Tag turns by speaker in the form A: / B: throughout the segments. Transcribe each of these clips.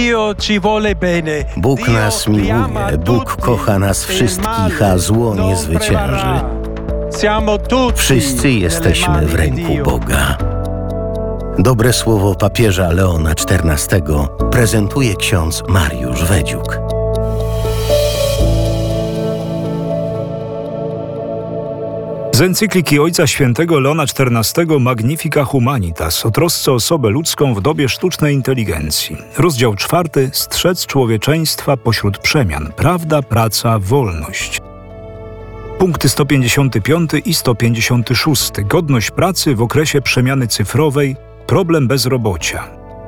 A: Bóg nas miłuje, Bóg kocha nas wszystkich, a zło nie zwycięży. Wszyscy jesteśmy w ręku Boga. Dobre słowo papieża Leona XIV prezentuje ksiądz Mariusz Wedziuk.
B: Z encykliki Ojca Świętego Leona XIV Magnifica Humanitas o trosce o osobę ludzką w dobie sztucznej inteligencji. Rozdział 4. Strzec człowieczeństwa pośród przemian. Prawda, praca, wolność. Punkty 155 i 156. Godność pracy w okresie przemiany cyfrowej. Problem bezrobocia.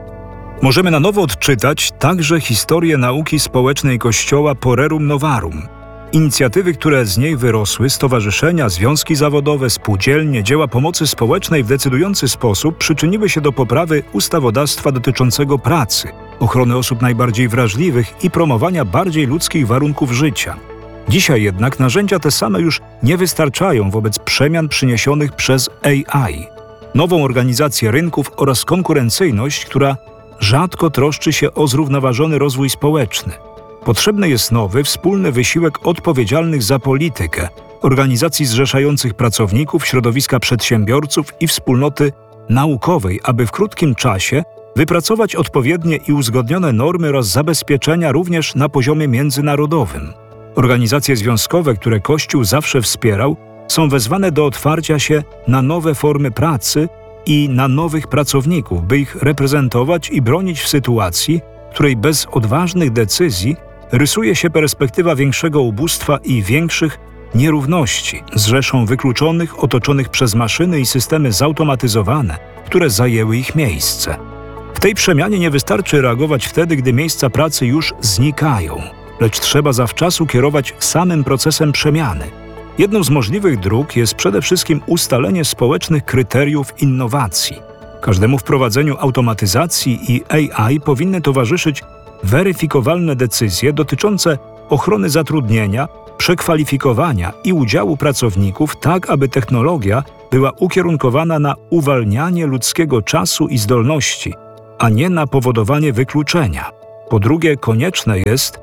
B: Możemy na nowo odczytać także historię nauki społecznej Kościoła Porerum Novarum. Inicjatywy, które z niej wyrosły, stowarzyszenia, związki zawodowe, spółdzielnie, dzieła pomocy społecznej w decydujący sposób przyczyniły się do poprawy ustawodawstwa dotyczącego pracy, ochrony osób najbardziej wrażliwych i promowania bardziej ludzkich warunków życia. Dzisiaj jednak narzędzia te same już nie wystarczają wobec przemian przyniesionych przez AI, nową organizację rynków oraz konkurencyjność, która rzadko troszczy się o zrównoważony rozwój społeczny. Potrzebny jest nowy, wspólny wysiłek odpowiedzialnych za politykę, organizacji zrzeszających pracowników, środowiska przedsiębiorców i wspólnoty naukowej, aby w krótkim czasie wypracować odpowiednie i uzgodnione normy oraz zabezpieczenia również na poziomie międzynarodowym. Organizacje związkowe, które Kościół zawsze wspierał, są wezwane do otwarcia się na nowe formy pracy i na nowych pracowników, by ich reprezentować i bronić w sytuacji, w której bez odważnych decyzji rysuje się perspektywa większego ubóstwa i większych nierówności z rzeszą wykluczonych, otoczonych przez maszyny i systemy zautomatyzowane, które zajęły ich miejsce. W tej przemianie nie wystarczy reagować wtedy, gdy miejsca pracy już znikają, lecz trzeba zawczasu kierować samym procesem przemiany. Jedną z możliwych dróg jest przede wszystkim ustalenie społecznych kryteriów innowacji. Każdemu wprowadzeniu automatyzacji i AI powinny towarzyszyć weryfikowalne decyzje dotyczące ochrony zatrudnienia, przekwalifikowania i udziału pracowników, tak aby technologia była ukierunkowana na uwalnianie ludzkiego czasu i zdolności, a nie na powodowanie wykluczenia. Po drugie, konieczne jest,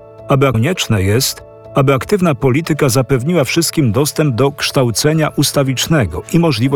B: aby aktywna polityka zapewniła wszystkim dostęp do kształcenia ustawicznego i możliwość